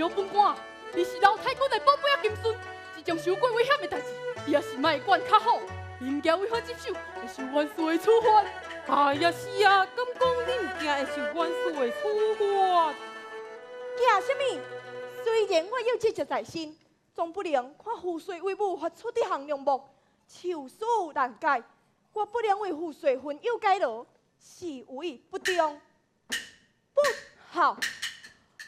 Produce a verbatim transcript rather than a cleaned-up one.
小本官，你是老太君的宝贝仔金孙，这种受过危险的代志，你也是莫管较好。你唔惊为何接受会受元帅的处罚？ 哎呀，是啊，敢讲你唔惊会受元帅的处罚？ 惊什么？虽然我有这只在身，总不能看父帅为母发出的行良目，手术难解。我不能为父帅分忧解劳，是为不忠不好。